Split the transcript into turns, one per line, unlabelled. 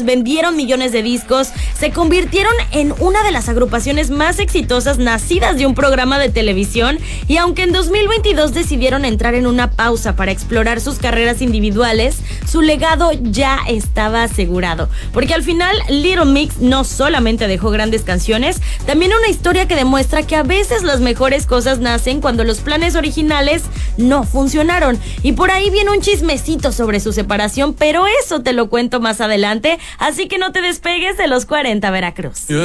hits, vendieron millones de discos, se convirtieron en una de las agrupaciones más exitosas nacidas de un programa de televisión, y aunque en 2022 decidieron entrar en una pausa para explorar sus carreras individuales, su legado ya estaba asegurado, porque al final Little Mix no solamente dejó grandes canciones, también una historia que demuestra que a veces las mejores cosas nacen cuando los planes originales no funcionaron. Y por ahí viene un chismecito sobre su separación, pero eso te lo cuento más adelante, así que no te despegues de los 40 Veracruz.